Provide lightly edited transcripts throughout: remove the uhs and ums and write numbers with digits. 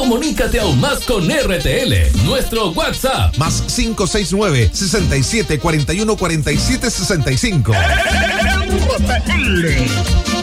Comunícate aún más con RTL. Nuestro WhatsApp. Más 569-6741-4765. RTL.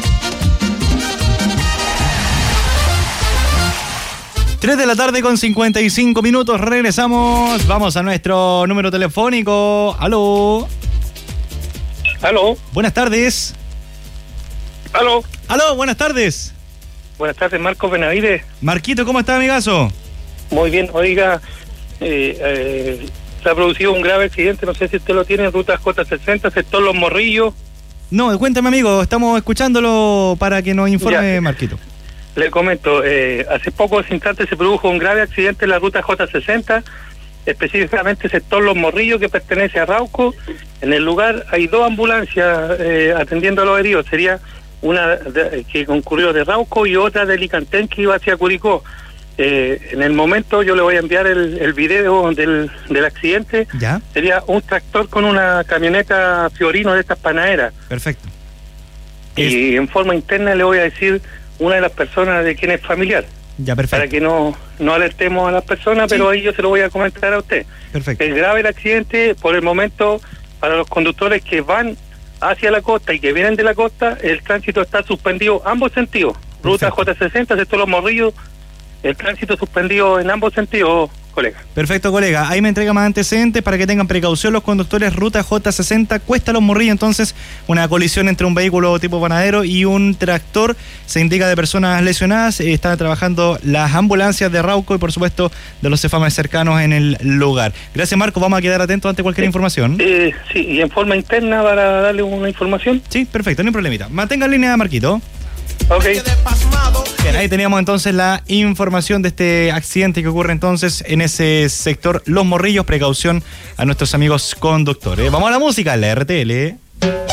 3 de la tarde con 55 minutos, regresamos, vamos a nuestro número telefónico. Aló. Aló. Buenas tardes. Aló. Aló, buenas tardes. Buenas tardes, Marcos Benavides. Marquito, ¿cómo está, amigazo? Muy bien, oiga, se ha producido un grave accidente, no sé si usted lo tiene, en ruta J60, sector Los Morrillos. No, cuéntame, amigo, estamos escuchándolo para que nos informe, Marquito. Le comento, hace pocos instantes se produjo un grave accidente en la ruta J60, específicamente sector Los Morrillos, que pertenece a Rauco. En el lugar hay 2 ambulancias atendiendo a los heridos. Sería una que concurrió de Rauco y otra de Licantén, que iba hacia Curicó. En el momento yo le voy a enviar el video del accidente. ¿Ya? Sería un tractor con una camioneta Fiorino de estas panaderas. Perfecto. Y en forma interna le voy a decir una de las personas de quien es familiar. Ya, perfecto. Para que no alertemos a las personas, sí. Pero ahí yo se lo voy a comentar a usted. Perfecto. Es grave el accidente, por el momento, para los conductores que van hacia la costa y que vienen de la costa, el tránsito está suspendido ambos sentidos. Ruta J60, sector Los Morrillos, el tránsito suspendido en ambos sentidos, colega. Perfecto, colega. Ahí me entrega más antecedentes para que tengan precaución los conductores. Ruta J60, Cuesta Los Morrillos. Entonces, una colisión entre un vehículo tipo panadero y un tractor. Se indica de personas lesionadas. Están trabajando las ambulancias de Rauco y, por supuesto, de los CEFAMES cercanos en el lugar. Gracias, Marco. Vamos a quedar atentos ante cualquier información. Sí, y en forma interna para darle una información. Sí, perfecto, no hay problemita. Mantenga en línea, Marquito. Ok. Bien, ahí teníamos entonces la información de este accidente que ocurre entonces en ese sector Los Morrillos. Precaución a nuestros amigos conductores. Vamos a la música, la RTL.